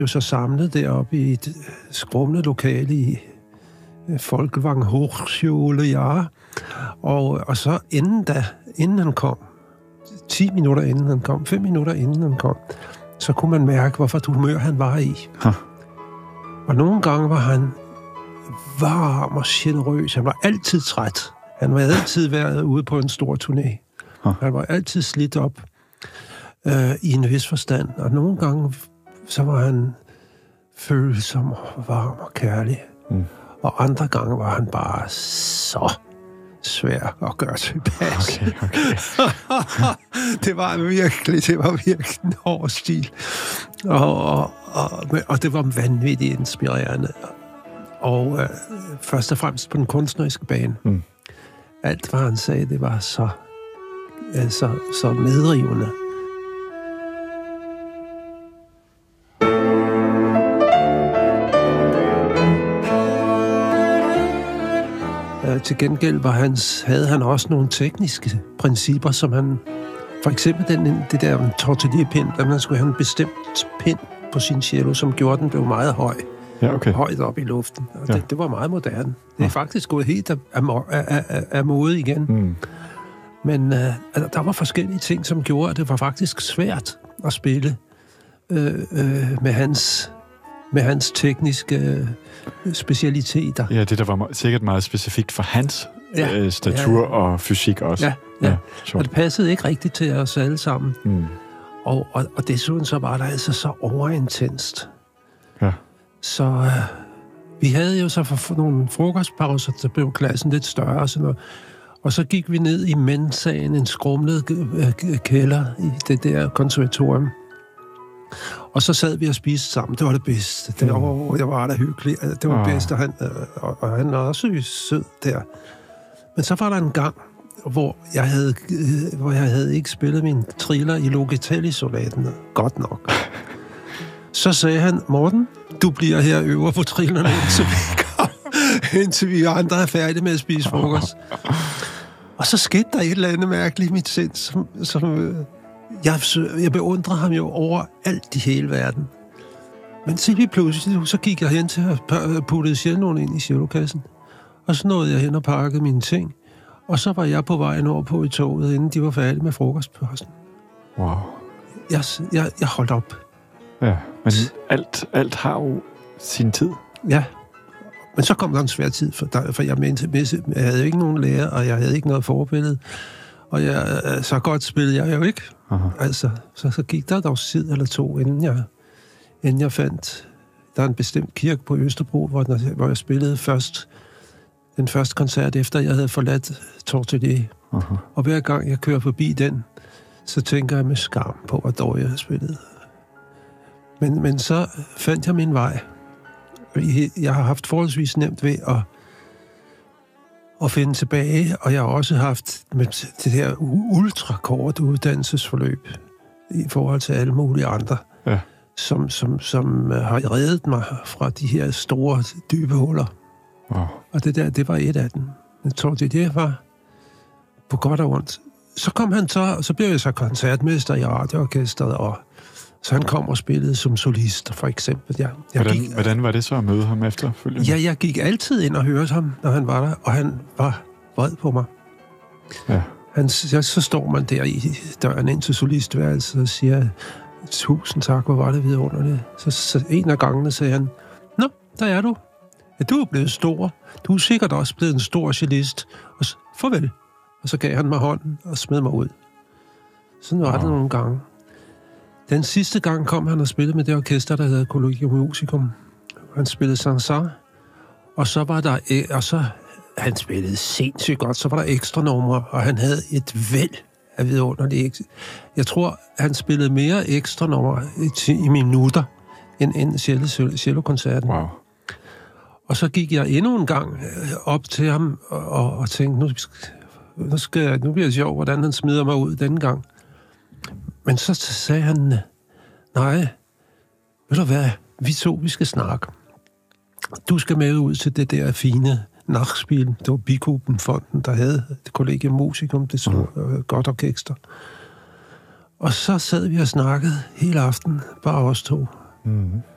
jo så samlet deroppe i et skrummende lokale i Folkevang Hochschule, ja. Og så inden han kom, 10 minutter inden han kom, 5 minutter inden han kom, så kunne man mærke, hvorfor humør han var i. Og nogle gange var han varm og generøs. Han var altid træt. Han var altid været ude på en stor turné. Han var altid slidt op i en vis forstand. Og nogle gange, så var han følsom og varm og kærlig. Og andre gange var han bare så svær at gøre tilpas. Okay. det var virkelig en hård stil. Og det var vanvittigt inspirerende. Og først og fremmest på den kunstneriske bane. Alt, hvad han sagde, det var så medrivende. Til gengæld havde han også nogle tekniske principper, som han... For eksempel det der tortillierpind, at man skulle have en bestemt pind på sin cello, som gjorde den blev meget høj. Ja, okay. Højt op i luften. Og det var meget moderne. Det er faktisk gået helt af mode igen. Men der var forskellige ting, som gjorde, at det var faktisk svært at spille med hans tekniske specialiteter. Ja, det der var sikkert meget specifikt for hans statur og fysik også. Ja. Og det passede ikke rigtigt til os alle sammen. Og desuden så var der altså så overintenst. Ja. Så vi havde jo så for nogle frokostpauser, så blev klassen lidt større og sådan noget. Og så gik vi ned i mensaen, en skrumlet kælder i det der konservatorium. Og så sad vi og spiste sammen. Det var det bedste. Det var da hyggeligt. Det var det bedste. Og han var også sød der. Men så var der en gang, hvor jeg havde ikke spillet min triller i Logitelli-sonaten godt nok. Så sagde han, Morten, du bliver her øver på trillerne, indtil vi andre er færdige med at spise frokost. Og så skete der et eller andet mærkeligt i mit sind, som jeg beundrer ham jo over alt i hele verden. Men så lige pludselig, så gik jeg hen til at putte celloen ind i cellokassen. Og så nåede jeg hen og pakkede mine ting. Og så var jeg på vejen over på i toget, inden de var færdige med frokostpausen. Wow. Jeg holdt op. Ja, men alt har jo sin tid. Ja, men så kom der en svær tid, for jeg havde ikke nogen lærer, og jeg havde ikke noget forbillede. Og så godt spillede jeg jo ikke. Aha. Altså, så gik der dog tid eller to, inden jeg fandt... Der er en bestemt kirke på Østerbro, hvor jeg spillede den første koncert, efter jeg havde forladt Tortelier. Aha. Og hver gang jeg kører forbi den, så tænker jeg med skam på, hvor dårligt jeg havde spillet. Men så fandt jeg min vej. Jeg har haft forholdsvis nemt ved at finde tilbage, og jeg har også haft med det her ultrakort uddannelsesforløb i forhold til alle mulige andre, som har reddet mig fra de her store, dybe huller. Wow. Og det var et af dem. Jeg tror, det var på godt og ondt. Så kom han så blev jeg så koncertmester i radioorkestret, og så han kom og spillede som solist, for eksempel. Hvordan var det så at møde ham efterfølgende? Ja, jeg gik altid ind og hørte ham, når han var der, og han var vred på mig. Ja. Så står man der i døren ind til solistværelset og siger, 1000 tak, hvor var det vidunderligt. Så en af gangene sagde han, nå, der er du. Ja, du er blevet stor. Du er sikkert også blevet en stor cellist. Og farvel. Og så gav han mig hånden og smed mig ud. Sådan var det nogle gange. Den sidste gang kom han og spillede med det orkester, der hedder Collegium Musicum. Han spillede Saint-Saëns. Og så var der... han spillede sindssygt godt. Så var der ekstra numre, og han havde et væld af vidunderlige... Jeg tror, han spillede mere ekstra numre i minutter end cellokoncerten. Wow. Og så gik jeg endnu en gang op til ham og tænkte, nu bliver det sjovt, hvordan han smider mig ud denne gang. Men så sagde han, nej, ved du hvad, vi skal snakke. Du skal med ud til det der fine nachspil. Det var Bikubenfonden, der havde det Collegium Musicum, det så godt orkester. Og så sad vi og snakkede hele aften, bare os to. Mm-hmm.